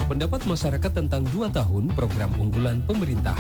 pendapat masyarakat tentang 2 tahun program unggulan pemerintah.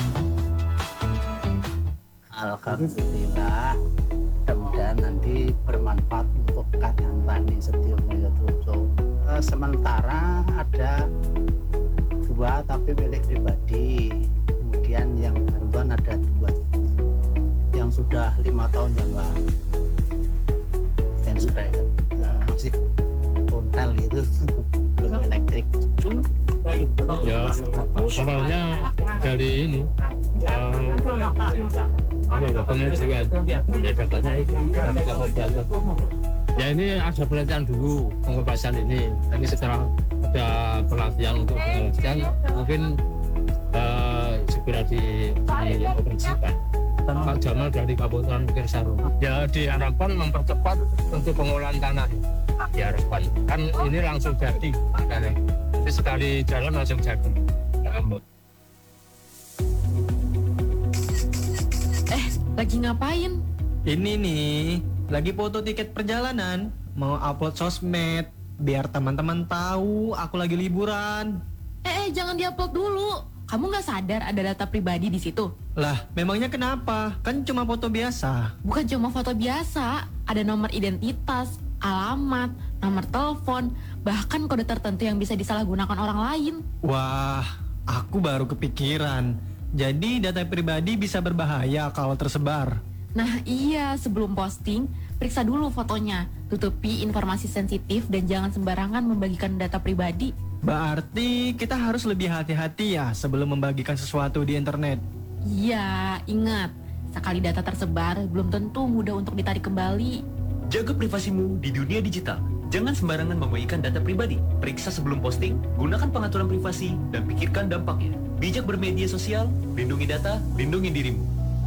Alhamdulillah, mudah-mudahan nanti bermanfaat untuk Kadang Tani Setio Mulyo Trujo. Sementara ada 2 tapi milik pribadi, kemudian yang baruan ada 2 yang sudah 5 tahun yang lalu, yang sudah masih kontel itu belum elektrik. Ya, awalnya dari ini penelitian ya katanya itu ya ini ada penelitian dulu pengepasan ini setelah ada pelatihan untuk penelitian mungkin segera dioperasikan. Pak Jamal dari Kabupaten Bukirsaru ya diharapkan mempercepat untuk pengolahan tanah, diharapkan kan ini langsung jadi jadi sekali jalan langsung jadi. Lagi ngapain? Ini nih, lagi foto tiket perjalanan. Mau upload sosmed, biar teman-teman tahu aku lagi liburan. Jangan diupload dulu. Kamu nggak sadar ada data pribadi di situ? Lah, memangnya kenapa? Kan cuma foto biasa. Bukan cuma foto biasa, ada nomor identitas, alamat, nomor telepon, bahkan kode tertentu yang bisa disalahgunakan orang lain. Wah, aku baru kepikiran. Jadi data pribadi bisa berbahaya kalau tersebar. Nah iya, sebelum posting, periksa dulu fotonya. Tutupi informasi sensitif dan jangan sembarangan membagikan data pribadi. Berarti kita harus lebih hati-hati ya sebelum membagikan sesuatu di internet. Iya, ingat, sekali data tersebar belum tentu mudah untuk ditarik kembali. Jaga privasimu di dunia digital. Jangan sembarangan membagikan data pribadi. Periksa sebelum posting, gunakan pengaturan privasi, dan pikirkan dampaknya. Bijak bermedia sosial, lindungi data, lindungi dirimu.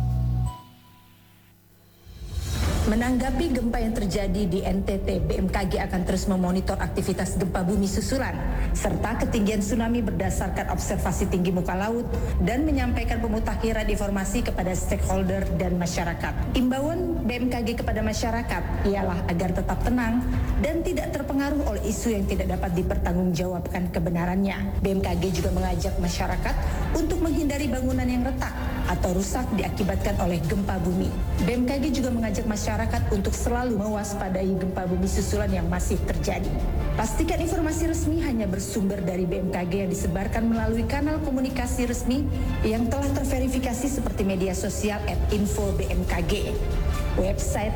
Menanggapi gempa yang terjadi di NTT, BMKG akan terus memonitor aktivitas gempa bumi susulan serta ketinggian tsunami berdasarkan observasi tinggi muka laut dan menyampaikan pemutakhiran informasi kepada stakeholder dan masyarakat. Imbauan BMKG kepada masyarakat ialah agar tetap tenang dan tidak terpengaruh oleh isu yang tidak dapat dipertanggungjawabkan kebenarannya. BMKG juga mengajak masyarakat untuk menghindari bangunan yang retak atau rusak diakibatkan oleh gempa bumi. BMKG juga mengajak masyarakat untuk selalu mewaspadai gempa bumi susulan yang masih terjadi. Pastikan informasi resmi hanya bersumber dari BMKG yang disebarkan melalui kanal komunikasi resmi yang telah terverifikasi seperti media sosial @info-bmkg, website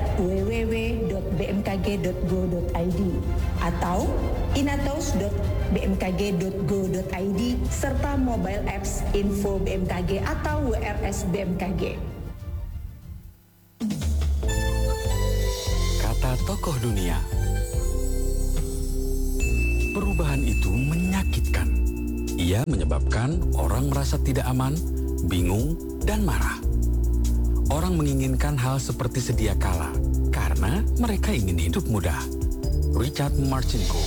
www.bmkg.go.id atau inatos.bmkg.go.id serta mobile apps Info BMKG atau WRS BMKG. Kata tokoh dunia, perubahan itu menyakitkan. Ia menyebabkan orang merasa tidak aman, bingung, dan marah. Orang menginginkan hal seperti sedia kala karena mereka ingin hidup mudah. Richard Marcinko.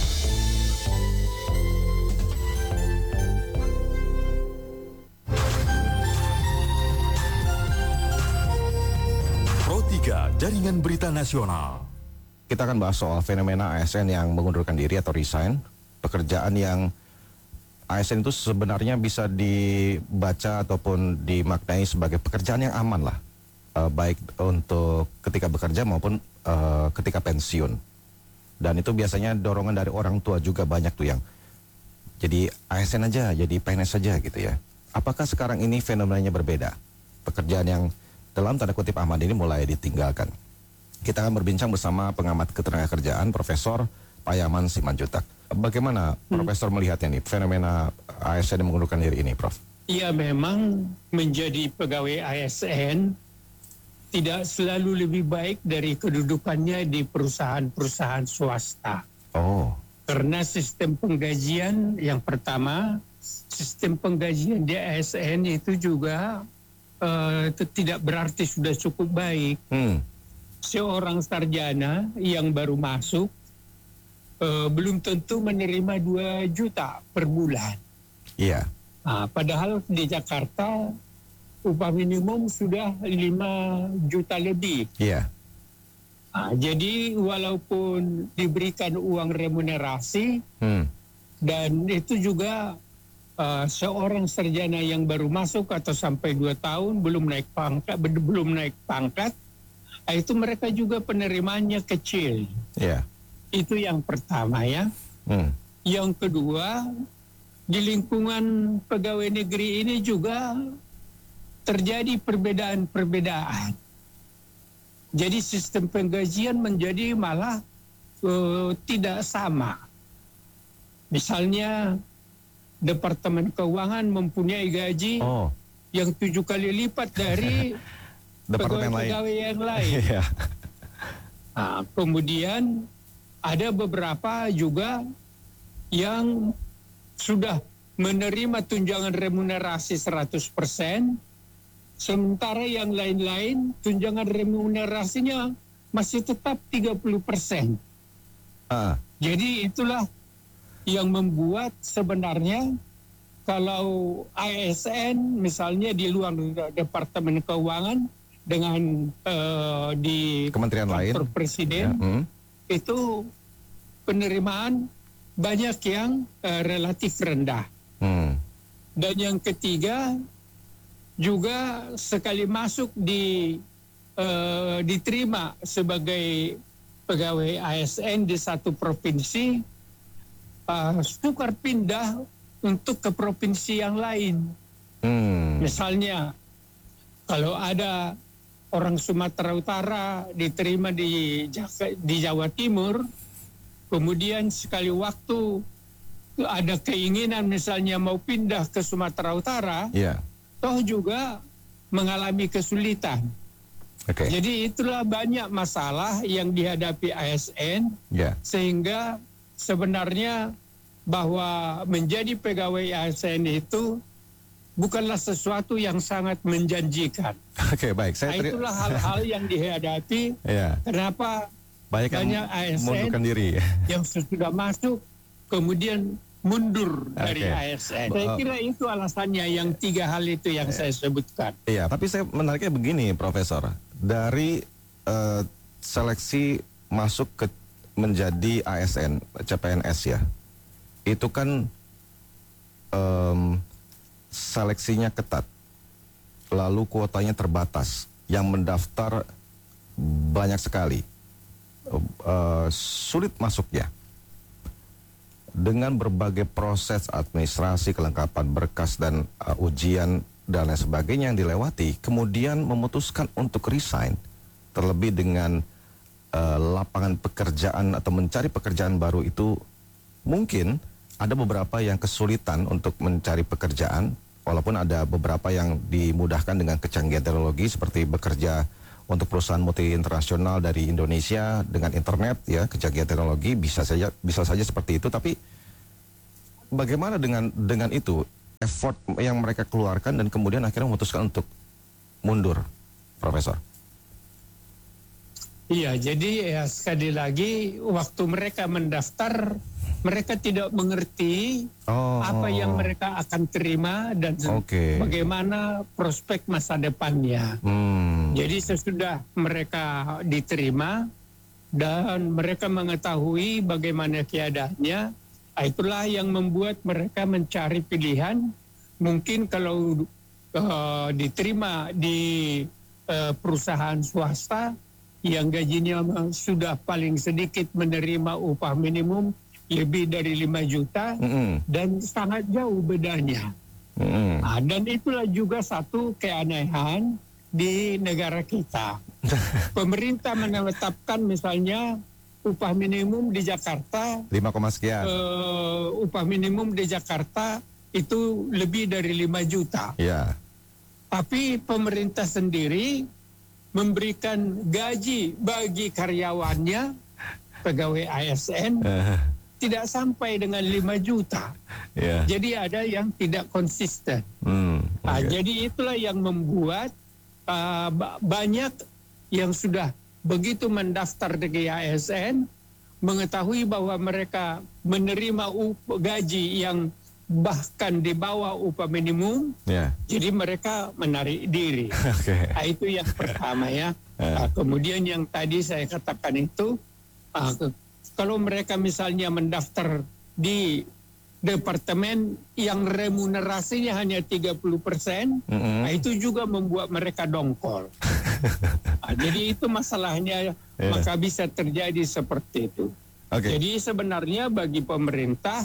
Pro 3 Jaringan Berita Nasional. Kita akan bahas soal fenomena ASN yang mengundurkan diri atau resign. Pekerjaan yang ASN itu sebenarnya bisa dibaca ataupun dimaknai sebagai pekerjaan yang aman lah. Baik untuk ketika bekerja maupun ketika pensiun. Dan itu biasanya dorongan dari orang tua juga banyak tuh yang jadi ASN aja, jadi PNS saja gitu ya. Apakah sekarang ini fenomenanya berbeda? Pekerjaan yang dalam tanda kutip aman ini mulai ditinggalkan. Kita akan berbincang bersama pengamat ketenagakerjaan Profesor Payaman Simanjuntak. Bagaimana Profesor melihatnya nih fenomena ASN yang mengundurkan diri ini, Prof? Ya, memang menjadi pegawai ASN tidak selalu lebih baik dari kedudukannya di perusahaan-perusahaan swasta. Oh. Karena sistem penggajian yang pertama, sistem penggajian di ASN itu juga tidak berarti sudah cukup baik. Seorang sarjana yang baru masuk belum tentu menerima 2 juta per bulan. Iya. Padahal di Jakarta upah minimum sudah 5 juta lebih. Iya. Jadi walaupun diberikan uang remunerasi, Dan itu juga seorang sarjana yang baru masuk atau sampai 2 tahun belum naik pangkat, itu mereka juga penerimaannya kecil. Yeah. Itu yang pertama ya. Yang kedua, di lingkungan pegawai negeri ini juga terjadi perbedaan-perbedaan. Jadi sistem penggajian menjadi malah tidak sama. Misalnya Departemen Keuangan mempunyai gaji yang 7 kali lipat dari pegawai-pegawai yang lain. Nah, kemudian ada beberapa juga yang sudah menerima tunjangan remunerasi 100%, sementara yang lain-lain tunjangan remunerasinya masih tetap 30%. Jadi itulah yang membuat sebenarnya kalau ASN misalnya di luar Departemen Keuangan dengan di kementerian lain, Presiden, itu penerimaan banyak yang relatif rendah. Dan yang ketiga juga sekali masuk diterima sebagai pegawai ASN di satu provinsi, sukar pindah untuk ke provinsi yang lain. Misalnya kalau ada orang Sumatera Utara diterima di Jawa Timur, kemudian sekali waktu ada keinginan misalnya mau pindah ke Sumatera Utara, toh juga mengalami kesulitan. Jadi itulah banyak masalah yang dihadapi ASN, sehingga sebenarnya bahwa menjadi pegawai ASN itu bukanlah sesuatu yang sangat menjanjikan. Baik. Itulah hal-hal yang dihadapi. Kenapa banyak ASN diri yang sudah masuk kemudian mundur dari ASN. Saya kira itu alasannya yang 3 hal itu yang saya sebutkan. Iya, tapi saya menariknya begini, Profesor. Dari seleksi masuk ke menjadi ASN, CPNS ya, itu kan seleksinya ketat, lalu kuotanya terbatas, yang mendaftar banyak sekali, sulit masuknya. Dengan berbagai proses administrasi, kelengkapan berkas dan ujian dan lain sebagainya yang dilewati, kemudian memutuskan untuk resign, terlebih dengan lapangan pekerjaan atau mencari pekerjaan baru itu mungkin ada beberapa yang kesulitan untuk mencari pekerjaan, walaupun ada beberapa yang dimudahkan dengan kecanggihan teknologi seperti bekerja untuk perusahaan multi internasional dari Indonesia dengan internet ya, kecanggihan teknologi bisa saja seperti itu. Tapi bagaimana dengan itu, effort yang mereka keluarkan dan kemudian akhirnya memutuskan untuk mundur, Profesor? Iya, jadi ya sekali lagi waktu mereka mendaftar, mereka tidak mengerti apa yang mereka akan terima dan bagaimana prospek masa depannya. Jadi sesudah mereka diterima dan mereka mengetahui bagaimana keadaannya, itulah yang membuat mereka mencari pilihan. Mungkin kalau diterima di perusahaan swasta yang gajinya sudah paling sedikit menerima upah minimum lebih dari 5 juta dan sangat jauh bedanya. Dan itulah juga satu keanehan di negara kita. Pemerintah menetapkan misalnya upah minimum di Jakarta 5, sekian. Upah minimum di Jakarta itu lebih dari 5 juta. Tapi pemerintah sendiri memberikan gaji bagi karyawannya, pegawai ASN, tidak sampai dengan 5 juta. Jadi ada yang tidak konsisten. Jadi itulah yang membuat banyak yang sudah begitu mendaftar di ASN mengetahui bahwa mereka menerima gaji yang bahkan di bawah upah minimum, jadi mereka menarik diri. Itu yang pertama ya. Kemudian yang tadi saya katakan itu, kalau mereka misalnya mendaftar di departemen yang remunerasinya hanya 30%, nah itu juga membuat mereka dongkol. Nah, jadi itu masalahnya, maka bisa terjadi seperti itu. Jadi sebenarnya bagi pemerintah,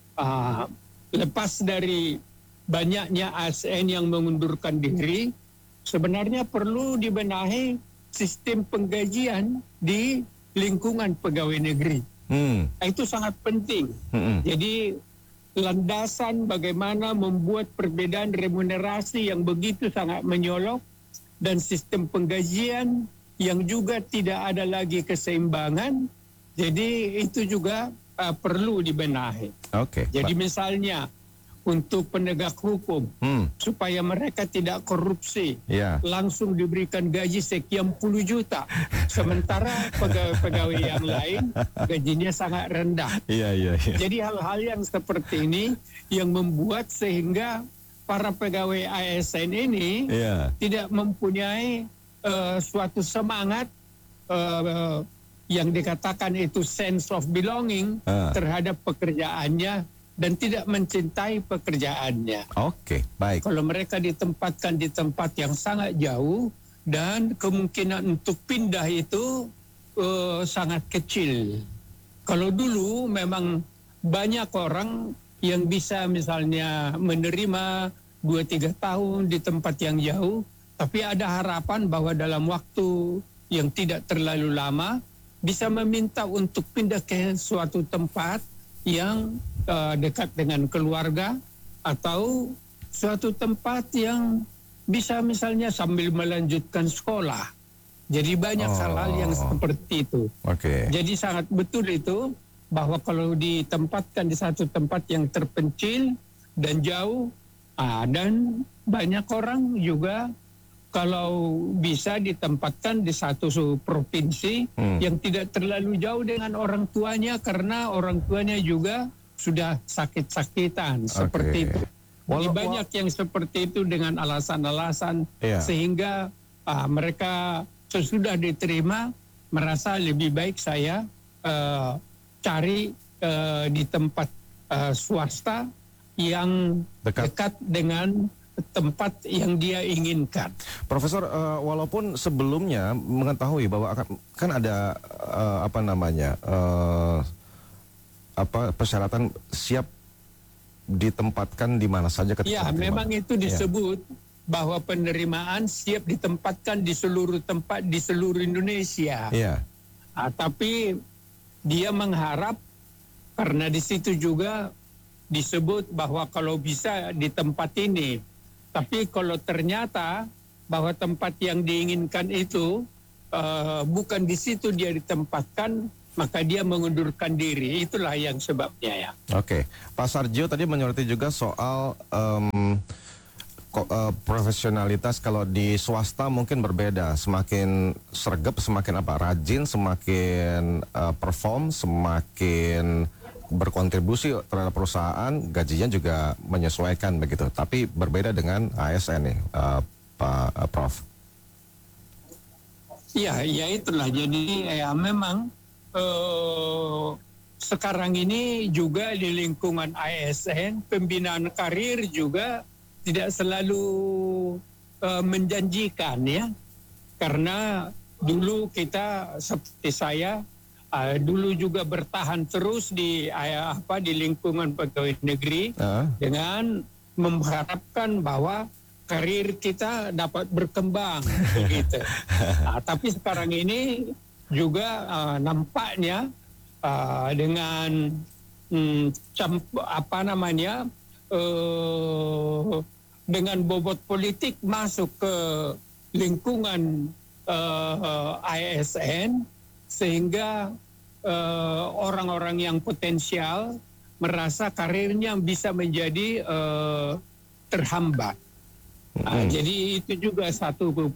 lepas dari banyaknya ASN yang mengundurkan diri, sebenarnya perlu dibenahi sistem penggajian di lingkungan pegawai negeri. Nah, itu sangat penting. Jadi landasan bagaimana membuat perbedaan remunerasi yang begitu sangat menyolok dan sistem penggajian yang juga tidak ada lagi keseimbangan. Jadi itu juga perlu dibenahi. Jadi misalnya untuk penegak hukum supaya mereka tidak korupsi, langsung diberikan gaji sekian puluh juta, sementara pegawai yang lain gajinya sangat rendah. Jadi hal-hal yang seperti ini yang membuat sehingga para pegawai ASN ini tidak mempunyai suatu semangat yang dikatakan itu sense of belonging terhadap pekerjaannya dan tidak mencintai pekerjaannya. Baik. Kalau mereka ditempatkan di tempat yang sangat jauh dan kemungkinan untuk pindah itu sangat kecil. Kalau dulu memang banyak orang yang bisa misalnya menerima 2-3 tahun di tempat yang jauh, tapi ada harapan bahwa dalam waktu yang tidak terlalu lama bisa meminta untuk pindah ke suatu tempat yang dekat dengan keluarga atau suatu tempat yang bisa misalnya sambil melanjutkan sekolah. Jadi banyak hal-hal yang seperti itu. Jadi sangat betul itu bahwa kalau ditempatkan di satu tempat yang terpencil dan jauh, dan banyak orang juga kalau bisa ditempatkan di satu provinsi yang tidak terlalu jauh dengan orang tuanya, karena orang tuanya juga sudah sakit-sakitan seperti itu. Jadi banyak yang seperti itu dengan alasan-alasan sehingga mereka sesudah diterima merasa lebih baik saya cari di tempat swasta yang dekat dengan tempat yang dia inginkan. Profesor, walaupun sebelumnya mengetahui bahwa kan ada persyaratan siap ditempatkan di mana saja ketika memang itu disebut bahwa penerimaan siap ditempatkan di seluruh tempat di seluruh Indonesia. Tapi dia mengharap, karena di situ juga disebut bahwa kalau bisa di tempat ini, tapi kalau ternyata bahwa tempat yang diinginkan itu bukan di situ dia ditempatkan, maka dia mengundurkan diri. Itulah yang sebabnya Pak Sarjo tadi menyoroti juga soal profesionalitas. Kalau di swasta mungkin berbeda, semakin sregep, semakin rajin, semakin perform, semakin berkontribusi terhadap perusahaan, gajinya juga menyesuaikan begitu. Tapi berbeda dengan ASN nih, Pak Prof. Ya itulah. Jadi memang sekarang ini juga di lingkungan ASN pembinaan karir juga tidak selalu menjanjikan karena dulu kita seperti saya dulu juga bertahan terus di lingkungan pegawai negeri dengan mengharapkan bahwa karir kita dapat berkembang begitu. Tapi sekarang ini juga nampaknya dengan dengan bobot politik masuk ke lingkungan ASN, sehingga orang-orang yang potensial merasa karirnya bisa menjadi terhambat. Jadi itu juga satu